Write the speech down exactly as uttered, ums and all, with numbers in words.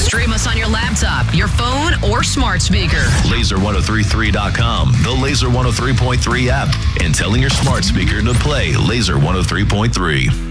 Stream us on your laptop, your phone, or smart speaker. laser ten thirty-three dot com, the Laser one oh three point three app, and telling your smart speaker to play Laser one oh three point three.